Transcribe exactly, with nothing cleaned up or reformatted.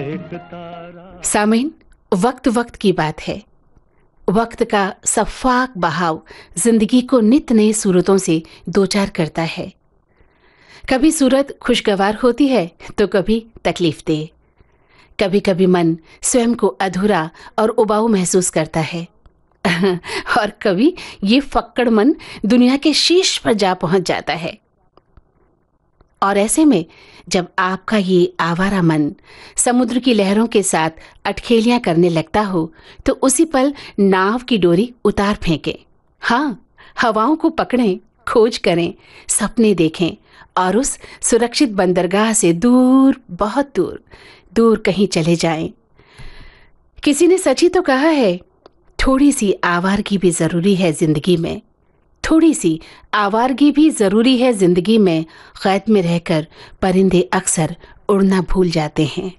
सामीन, वक्त वक्त की बात है। वक्त का सफाक बहाव जिंदगी को नित नई सूरतों से दो चार करता है। कभी सूरत खुशगवार होती है तो कभी तकलीफ दे। कभी कभी मन स्वयं को अधूरा और उबाऊ महसूस करता है और कभी ये फक्कड़ मन दुनिया के शीर्ष पर जा पहुंच जाता है। और ऐसे में जब आपका ये आवारा मन समुद्र की लहरों के साथ अटखेलियां करने लगता हो तो उसी पल नाव की डोरी उतार फेंकें। हाँ, हवाओं को पकड़ें, खोज करें, सपने देखें और उस सुरक्षित बंदरगाह से दूर, बहुत दूर, दूर कहीं चले जाएं। किसी ने सच ही तो कहा है, थोड़ी सी आवारगी भी जरूरी है जिंदगी में। थोड़ी सी आवारगी भी जरूरी है जिंदगी में। क़ैद में रहकर परिंदे अक्सर उड़ना भूल जाते हैं।